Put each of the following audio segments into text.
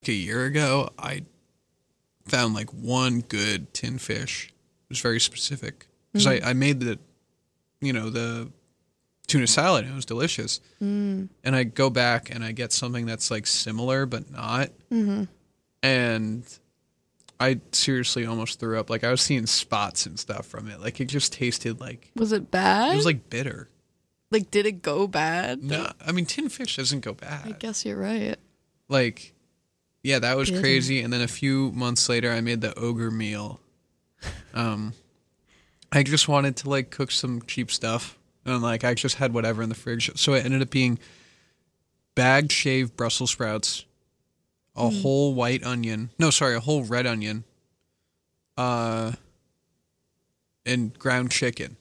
a year ago, I found like one good tin fish. It was very specific because I made the tuna salad and it was delicious. And I go back and I get something that's like similar but not. And I seriously almost threw up. Like I was seeing spots and stuff from it. Like it just tasted like, Was it bad? it was like bitter. Like, did it go bad? No, I mean tin fish doesn't go I bad. guess you're right. Like, yeah, that was Bitter. crazy. And then a few months later, I made the ogre meal. I just wanted to like cook some cheap stuff, and like I just had whatever in the fridge. So it ended up being bagged shaved Brussels sprouts, a whole white onion. No, sorry, a whole red onion. And ground chicken.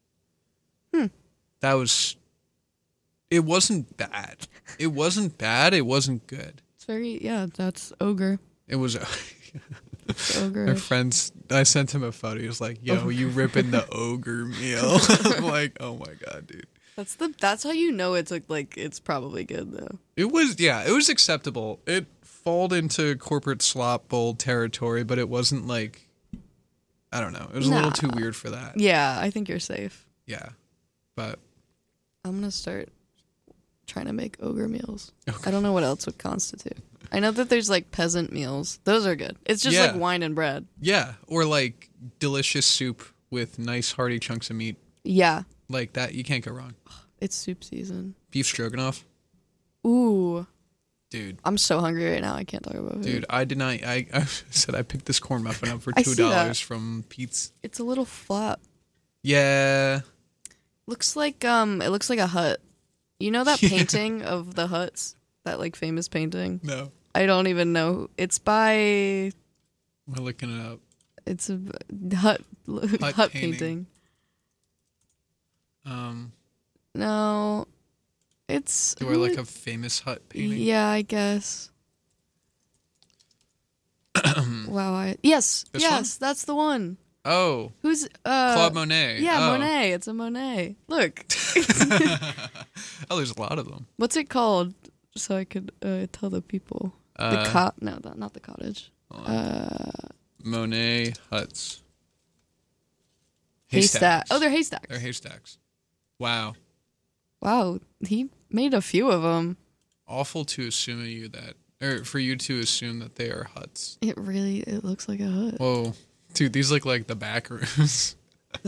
That was. It wasn't bad. It wasn't bad. It wasn't good. It's very, that's ogre. It was. It's ogre. My friends, I sent him a photo. He was like, "Yo, you ripping the ogre meal?" I'm like, "Oh my god, dude." That's how you know it's like it's probably good though. It was acceptable. It falled into corporate slop bowl territory, but it wasn't like, I don't know. It was a little too weird for that. Yeah, I think you're safe. Yeah, but I'm gonna start trying to make ogre meals. Okay. I don't know what else would constitute. I know that there's like peasant meals. Those are good. It's just Yeah. like wine and bread. yeah, or like delicious soup with nice hearty chunks of meat. Yeah, Like that, you can't go wrong. it's soup season. Beef stroganoff, Ooh, dude. I'm so hungry right now. I can't talk about food. Dude, I did not. I said I picked this corn muffin up for I see that. $2 from Pete's. It's a little flat. Yeah. Looks like it looks like a hut. You know that painting of the huts? That like famous painting? No. I don't even know. It's by We're looking it up. it's a hut hut painting. painting. No. It's Do I like a famous hut painting? Yeah, I guess. Wow, Yes, This yes, that's the one. Oh, Who's Claude Monet. Yeah, Oh. Monet. It's a Monet. Look. Oh, there's a lot of them. What's it called? So I could tell the people. Not the cottage. Monet huts. Haystack. Oh, they're haystacks. They're haystacks. Wow. Wow, he made a few of them. Awful to assume for you to assume that they are huts. It looks like a hut. Whoa. Dude, these look like the back rooms.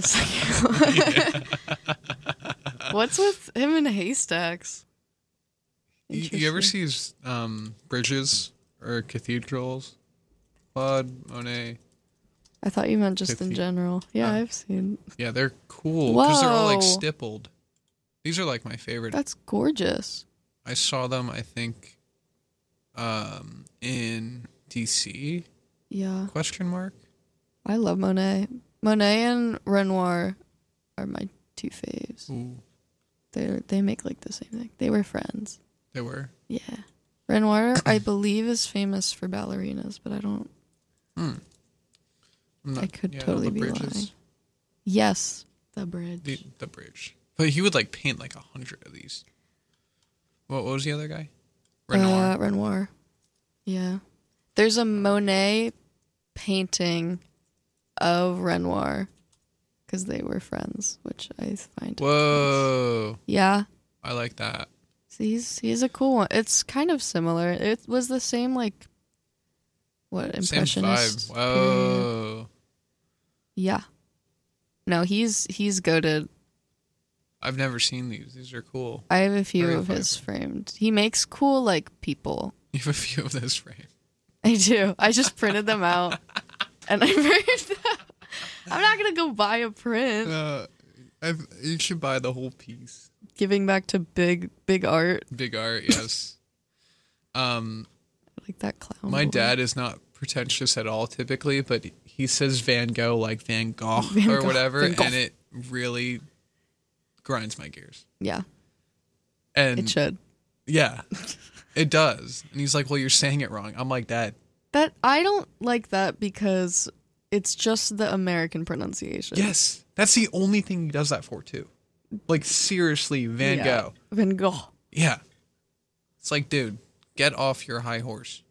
What's with him and haystacks? You ever see his bridges or cathedrals? Claude Monet. I thought you meant just in general. Yeah, I've seen. Yeah, they're cool because they're all like Whoa. stippled. These are like my favorite. That's gorgeous. I saw them, I think, in DC? Yeah, Question mark? I love Monet. Monet and Renoir are my two faves. Ooh, They make like the same thing. They were friends. they were. Yeah. Renoir, I believe, is famous for ballerinas, but I don't. I'm not, I could yeah, totally the be bridges. lying. Yes, the bridge. The bridge. But he would like paint like 100 of these. What was the other guy? Renoir. Renoir. Yeah. There's a Monet painting of Renoir because they were friends, which I find. Whoa. Yeah. I like that. He's a cool one. It's kind of similar. It was the same like what impressionist Same vibe. Whoa. period. Yeah. No, he's goated. I've never seen these. These are cool. I have a few Very of his vibrant. framed. He makes cool like people. You have a few of this frame. I do. I just printed them out and I framed them. I'm not gonna go buy a print. You should buy the whole piece. Giving back to big art. Big art, yes. Like that clown. My boy. dad is not pretentious at all typically, but he says Van Gogh like Van Gogh Van or Gogh, whatever, Van Gogh. and it really grinds my gears. Yeah, And it should. yeah, it does. And he's like, "Well, you're saying it wrong." I'm like, "Dad, That I don't like that because it's just the American pronunciation. yes, that's the only thing he does that for too." Like seriously, Van Yeah. Gogh. Van Gogh. Yeah, it's like, dude, get off your high horse.